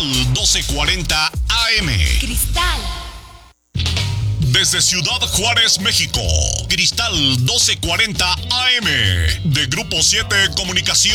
Cristal 1240 AM. Cristal. Desde Ciudad Juárez, México, Cristal 1240 AM, de Grupo 7 Comunicación.